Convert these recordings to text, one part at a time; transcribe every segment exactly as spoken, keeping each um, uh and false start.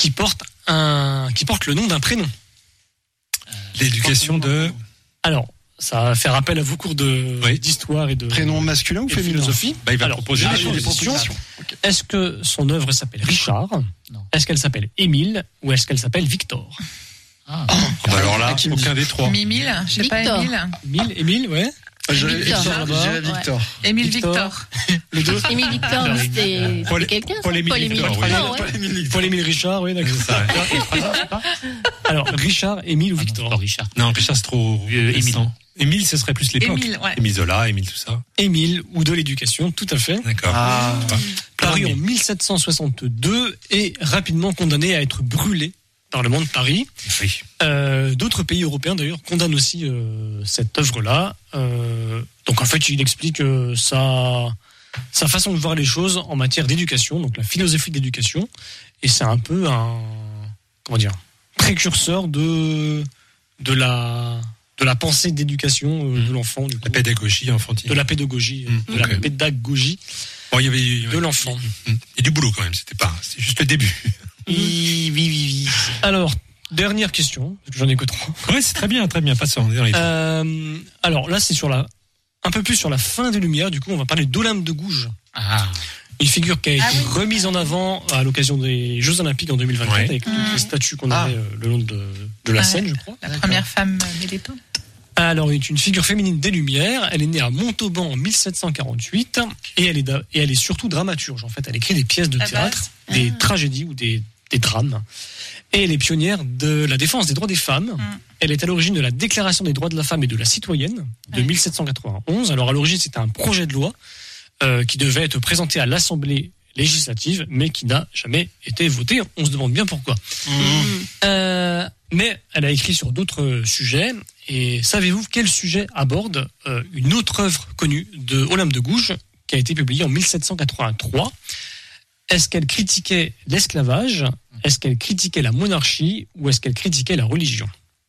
qui porte un, qui porte le nom d'un prénom. L'éducation de... Alors, ça fait appel à vos cours de, oui. d'histoire et de... Prénom masculin ou et féminin? Philosophie. Bah, il va Alors, proposer j'ai des des propositions. propositions. Est-ce que son œuvre s'appelle Richard? Non. Est-ce qu'elle s'appelle Émile? Ou est-ce qu'elle s'appelle Victor? Ah. Oh, bah alors là, aucun des trois. Mimile, je sais pas, Émile. Émile, Émile, ouais. Je Victor. dirais Victor. Ouais. Émile Victor. Victor. Les deux. Émile Victor, c'était, Paul- c'était quelqu'un, ça? Paul-Émile Victor, oui. Victor, ouais. Paul-Émile Richard, oui, d'accord. Ça, ouais. Alors, Richard, Émile ou Victor? Non, Richard. Non, Richard, c'est trop... Euh, Émile. Émile, ce serait plus l'époque. Émile, ouais. Émile Zola, Émile tout ça. Émile ou de l'éducation, tout à fait. D'accord. Ah. Paru en mille sept cent soixante-deux et rapidement condamné à être brûlé par le Parlement de Paris. Oui. Euh, d'autres pays européens d'ailleurs condamnent aussi euh, cette œuvre-là. Euh, donc en fait, il explique euh, sa sa façon de voir les choses en matière d'éducation, donc la philosophie de l'éducation, et c'est un peu un comment dire précurseur de de la de la pensée d'éducation euh, mmh. de l'enfant, du coup, La pédagogie enfantine. de la pédagogie, Mmh. de la Okay. pédagogie Bon, il y avait, il y avait- de l'enfant. Mmh. Et du boulot quand même, c'était pas, c'est juste le début. Oui, oui, oui, oui. Alors, dernière question, parce que j'en ai que trois. Ouais, c'est très bien, très bien, passons. On est dans les... Euh, alors là, c'est sur la, un peu plus sur la fin des Lumières. Du coup, on va parler d'Olympe de Gouges. Ah. Une figure qui a été Ah oui. remise en avant à l'occasion des Jeux Olympiques en deux mille vingt-quatre, Ouais. avec toutes Mmh. les statues qu'on Ah. avait euh, le long de, de la Ouais. Seine, je crois. La première femme militante. Alors, elle est une figure féminine des Lumières. Elle est née à Montauban en mille sept cent quarante-huit et elle est, da- et elle est surtout dramaturge. En fait, elle écrit des pièces de La théâtre, base. des Ah. tragédies ou des, des drames. Et elle est pionnière de la défense des droits des femmes. Mm. Elle est à l'origine de la Déclaration des droits de la femme et de la citoyenne de Ouais. mille sept cent quatre-vingt-onze. Alors, à l'origine, c'était un projet de loi euh, qui devait être présenté à l'Assemblée législative, mais qui n'a jamais été voté. On se demande bien pourquoi. Euh, mais elle a écrit sur d'autres sujets. Et savez-vous quel sujet aborde euh, une autre œuvre connue de Olympe de Gouges qui a été publiée en mille sept cent quatre-vingt-trois? Est-ce qu'elle critiquait l'esclavage? Est-ce qu'elle critiquait la monarchie? Ou est-ce qu'elle critiquait la religion?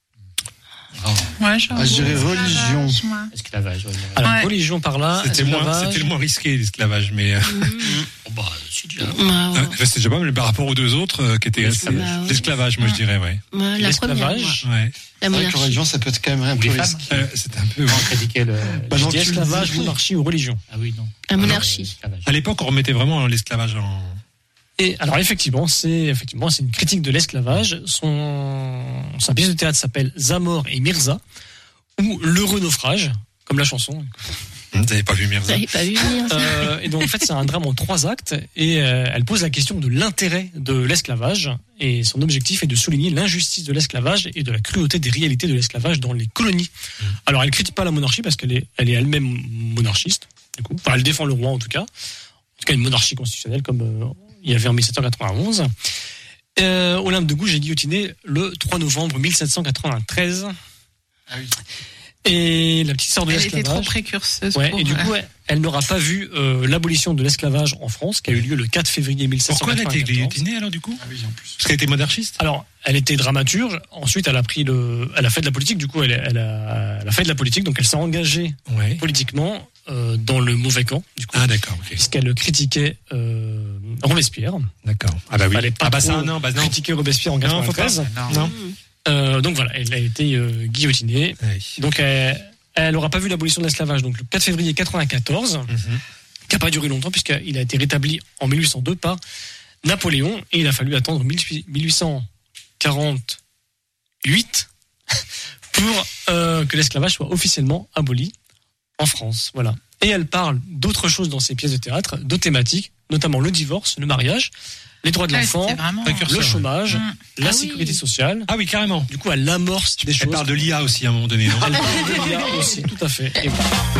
Ouais, je, Ah, je dirais religion. moi. Esclavage, ouais. Alors, Ouais. religion par là, C'était moins, esclavage. c'était le moins risqué, l'esclavage, mais, euh, Oh, bah, c'est déjà. Ah, ouais. euh, c'est déjà pas, mais par rapport aux deux autres, euh, qui étaient assez, Bah, ouais. l'esclavage, moi, je dirais, ouais. Ouais, la première, moi. L'esclavage. Ouais. La C'est vrai que monarchie. religion, ça peut être quand même un Ou peu les femmes. risqué. Euh, c'était un peu, Comment critiquer le. Bah, Je non, dis tu le esclavage, dis. monarchie ou religion. Ah oui, non. La monarchie. Esclavage. à l'époque, on remettait vraiment l'esclavage en, Et alors effectivement, c'est effectivement c'est une critique de l'esclavage. Son sa pièce de théâtre s'appelle Zamor et Mirza ou L'heureux naufrage, comme la chanson. vous n'avez pas vu Vous Mirza? n'avez pas vu venir ça? Euh, et donc en fait c'est un drame en trois actes et euh, elle pose la question de l'intérêt de l'esclavage et son objectif est de souligner l'injustice de l'esclavage et de la cruauté des réalités de l'esclavage dans les colonies. Mmh. Alors elle critique pas la monarchie parce qu'elle est elle est elle-même monarchiste du coup. Enfin elle défend le roi en tout cas. En tout cas une monarchie constitutionnelle comme euh, il y avait en mille sept cent quatre-vingt-onze. Euh, Olympe de Gouges est guillotinée le trois novembre mille sept cent quatre-vingt-treize. Ah oui. Et la petite sœur de Elle était trop l'esclavage. précurseuse. Ouais, pour, et du euh, coup, elle, elle n'aura pas vu euh, l'abolition de l'esclavage en France, qui a eu lieu le quatre février mille sept cent Pourquoi elle a été quatre-vingt-quatorze. guillotinée, alors, du coup? Ah oui, en plus. Parce qu'elle était monarchiste? Alors, elle était dramaturge. Ensuite, elle a pris le, elle a fait de la politique. Du coup, elle, elle, a, elle a fait de la politique. Donc, elle s'est engagée Ouais. politiquement euh, dans le mauvais camp. Du coup, Ah, d'accord, ok. puisqu'elle critiquait euh, Robespierre. D'accord. Ah, bah oui. Fallait pas Ah, bah trop ça, non, bah non. critiquer Robespierre en Non, faut pas. quatre-vingt-treize. Non. Euh, donc voilà, elle a été euh, guillotinée. Ouais. Donc, elle, elle n'aura pas vu l'abolition de l'esclavage. Donc, le quatre février quatre-vingt-quatorze. Mhm. Qui n'a pas duré longtemps puisqu'il a été rétabli en mille huit cent deux par Napoléon et il a fallu attendre mille huit cent quarante-huit pour euh, que l'esclavage soit officiellement aboli en France. Voilà. Et elle parle d'autres choses dans ses pièces de théâtre, d'autres thématiques, notamment le divorce, le mariage, les droits de ouais, l'enfant, c'était vraiment. précurseur. le chômage, Mm. la Ah oui. sécurité sociale. Ah oui, carrément. Du coup, elle amorce des Elle choses. parle de l'I A aussi, à un moment donné, non? Elle parle de l'I A aussi, tout à fait. Et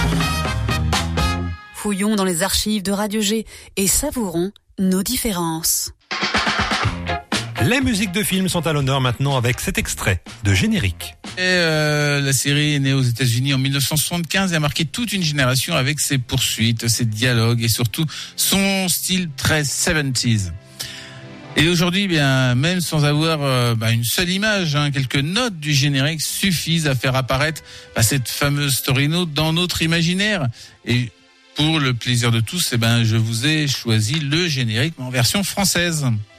Fouillons dans les archives de Radio G et savourons nos différences. Les musiques de films sont à l'honneur maintenant avec cet extrait de générique. Et euh, la série est née aux États-Unis en mille neuf cent soixante-quinze et a marqué toute une génération avec ses poursuites, ses dialogues et surtout son style très soixante-dix. Et aujourd'hui, bien, même sans avoir euh, bah, une seule image, hein, quelques notes du générique suffisent à faire apparaître bah, cette fameuse story note dans notre imaginaire. Et pour le plaisir de tous, eh ben, je vous ai choisi le générique mais en version française.